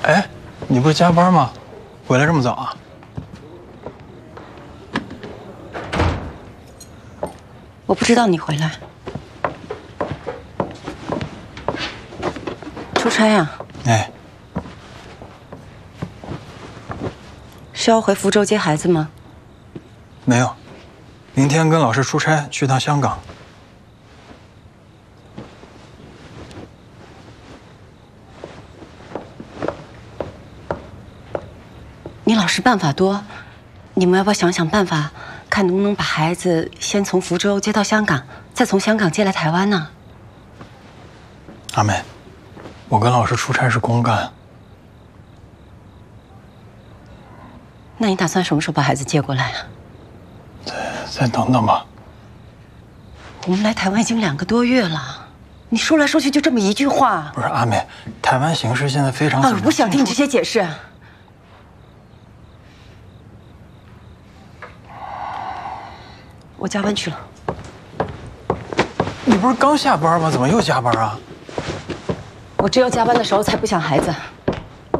哎，你不是加班吗？回来这么早啊？ 我不知道你回来。出差呀？ 哎， 是要回福州接孩子吗？ 没有，明天跟老师出差去趟香港。 你老师办法多，你们要不要想想办法，看能不能把孩子先从福州接到香港，再从香港接来台湾呢？ 阿妹，我跟老师出差是公干。 那你打算什么时候把孩子接过来啊？ 再等等吧。 我们来台湾已经2个多月了，你说来说去就这么一句话。 不是阿妹，台湾形势现在非常紧张。 我不想听你这些解释。我加班去了。 你不是刚下班吗？怎么又加班啊？ 我只有加班的时候才不想孩子。